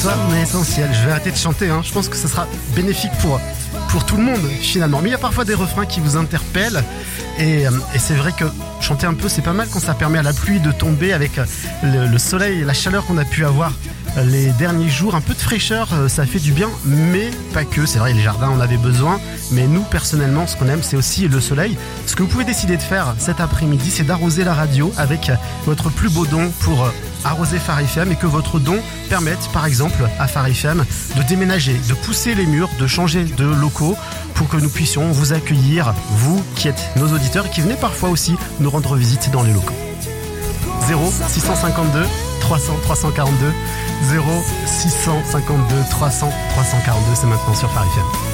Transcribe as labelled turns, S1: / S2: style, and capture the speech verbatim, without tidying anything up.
S1: Toi, on est essentiel. Je vais arrêter de chanter, hein. Je pense que ça sera bénéfique pour, pour tout le monde, finalement. Mais il y a parfois des refrains qui vous interpellent. Et, et c'est vrai que chanter un peu, c'est pas mal quand ça permet à la pluie de tomber avec le, le soleil et la chaleur qu'on a pu avoir les derniers jours. Un peu de fraîcheur, ça fait du bien, mais pas que. C'est vrai, les jardins en avaient besoin. Mais nous, personnellement, ce qu'on aime, c'est aussi le soleil. Ce que vous pouvez décider de faire cet après-midi, c'est d'arroser la radio avec votre plus beau don pour arroser Phare F M, et que votre don permette, par exemple, à Phare F M de déménager, de pousser les murs, de changer de locaux pour que nous puissions vous accueillir, vous qui êtes nos auditeurs et qui venez parfois aussi nous rendre visite dans les locaux. zéro six cent cinquante-deux trois cents trois cent quarante-deux zéro six cent cinquante-deux trois cents trois cent quarante-deux, c'est maintenant sur Phare F M.